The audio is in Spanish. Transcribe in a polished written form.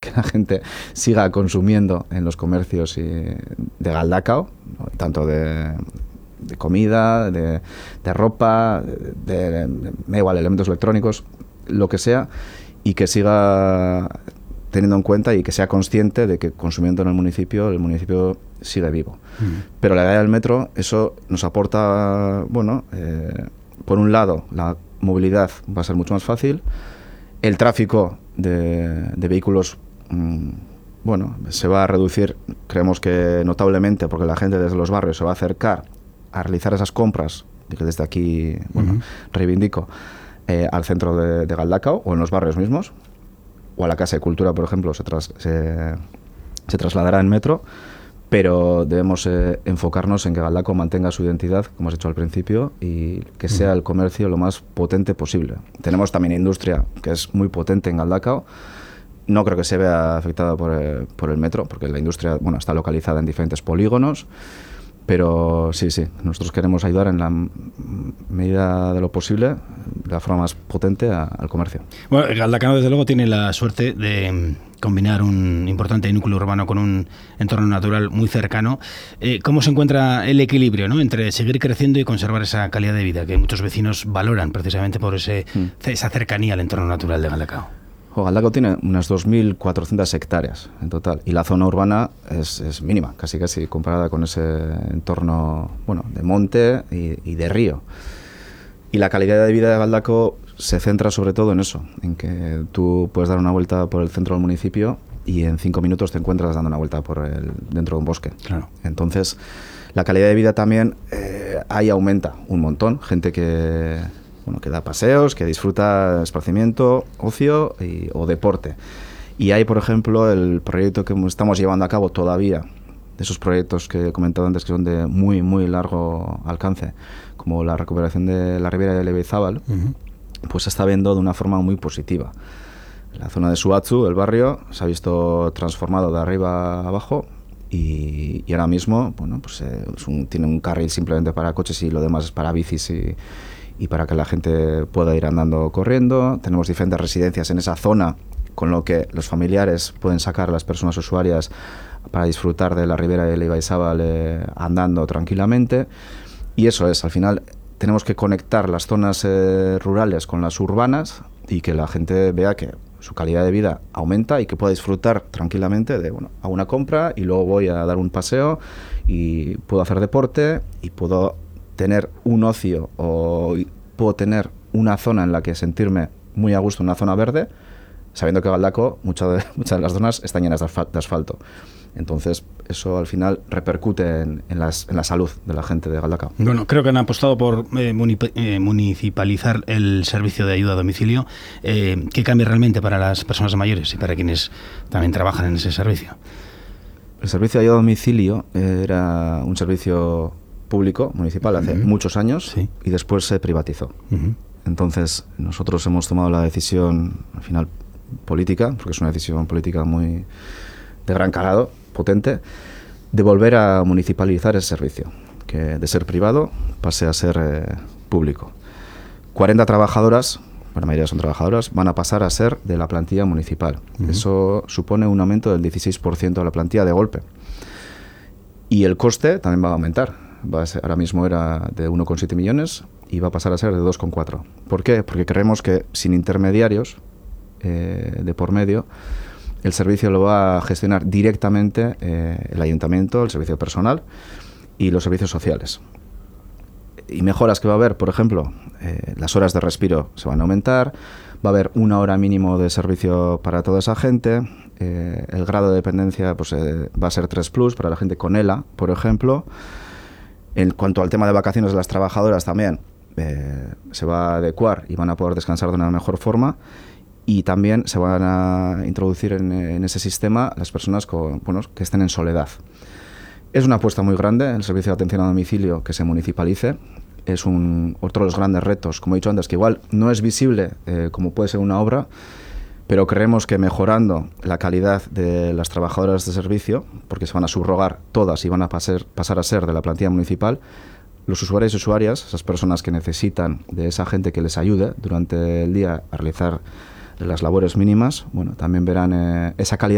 que la gente siga consumiendo en los comercios de Galdakao, ¿no? Tanto de comida, de ropa, me da igual, elementos electrónicos, lo que sea, y que siga teniendo en cuenta y que sea consciente de que consumiendo en el municipio sigue vivo. Pero la idea del metro, eso nos aporta, bueno, por un lado, la movilidad va a ser mucho más fácil, el tráfico de vehículos, bueno, se va a reducir, creemos que notablemente, porque la gente desde los barrios se va a acercar a realizar esas compras, que desde aquí, bueno, reivindico, al centro de Galdakao o en los barrios mismos, o a la Casa de Cultura, por ejemplo, se trasladará en metro, pero debemos enfocarnos en que Galdakao mantenga su identidad, como has dicho al principio, y que sea el comercio lo más potente posible. Tenemos también industria que es muy potente en Galdakao. No creo que se vea afectada por el metro, porque la industria, bueno, está localizada en diferentes polígonos. Pero sí, nosotros queremos ayudar en la medida de lo posible, de la forma más potente, al comercio. Bueno, Galdakao desde luego tiene la suerte de combinar un importante núcleo urbano con un entorno natural muy cercano. ¿Cómo se encuentra el equilibrio, ¿no?, entre seguir creciendo y conservar esa calidad de vida que muchos vecinos valoran precisamente por esa cercanía al entorno natural de Galdakao? Galdakao tiene unas 2.400 hectáreas en total y la zona urbana es mínima, casi comparada con ese entorno, bueno, de monte y de río. Y la calidad de vida de Galdakao se centra sobre todo en eso, en que tú puedes dar una vuelta por el centro del municipio y en 5 minutos te encuentras dando una vuelta dentro de un bosque. Claro. Entonces, la calidad de vida también ahí aumenta un montón. Gente que da paseos, que disfruta esparcimiento, ocio o deporte. Y hay, por ejemplo, el proyecto que estamos llevando a cabo todavía, de esos proyectos que he comentado antes, que son de muy, muy largo alcance, como la recuperación de la ribera de Lebeizábal, pues se está viendo de una forma muy positiva. La zona de Suatzu, el barrio, se ha visto transformado de arriba a abajo y ahora mismo, bueno, pues tiene un carril simplemente para coches y lo demás es para bicis y para que la gente pueda ir andando corriendo. Tenemos diferentes residencias en esa zona, con lo que los familiares pueden sacar a las personas usuarias para disfrutar de la ribera de Lebeizábal andando tranquilamente. Y eso es, al final tenemos que conectar las zonas rurales con las urbanas y que la gente vea que su calidad de vida aumenta y que pueda disfrutar tranquilamente de, bueno, a una compra y luego voy a dar un paseo y puedo hacer deporte y puedo tener un ocio o puedo tener una zona en la que sentirme muy a gusto, una zona verde, sabiendo que Galdakao, muchas de las zonas están llenas de asfalto. Entonces, eso al final repercute en la salud de la gente de Galdakao. Bueno, creo que han apostado por municipalizar el servicio de ayuda a domicilio. ¿Qué cambia realmente para las personas mayores y para quienes también trabajan en ese servicio? El servicio de ayuda a domicilio era un servicio público, municipal, hace muchos años, sí, y después se privatizó. Entonces, nosotros hemos tomado la decisión, al final, política, porque es una decisión política muy de gran calado, potente, de volver a municipalizar ese servicio, que de ser privado pase a ser público. 40 trabajadoras, la mayoría son trabajadoras, van a pasar a ser de la plantilla municipal. Eso supone un aumento del 16% de la plantilla de golpe. Y el coste también va a aumentar. Ahora mismo era de 1,7 millones y va a pasar a ser de 2,4. ¿Por qué? Porque creemos que sin intermediarios de por medio, el servicio lo va a gestionar directamente el ayuntamiento, el servicio personal y los servicios sociales. Y mejoras que va a haber, por ejemplo, las horas de respiro se van a aumentar, va a haber 1 hora mínimo de servicio para toda esa gente, el grado de dependencia pues, va a ser 3+, para la gente con ELA, por ejemplo. En cuanto al tema de vacaciones de las trabajadoras también se va a adecuar y van a poder descansar de una mejor forma. Y también se van a introducir en ese sistema las personas que estén en soledad. Es una apuesta muy grande el servicio de atención a domicilio que se municipalice. Es otro de los grandes retos, como he dicho antes, que igual no es visible como puede ser una obra, pero creemos que mejorando la calidad de las trabajadoras de servicio, porque se van a subrogar todas y van a pasar a ser de la plantilla municipal, los usuarios y usuarias, esas personas que necesitan de esa gente que les ayude durante el día a realizar las labores mínimas, bueno, también verán esa calidad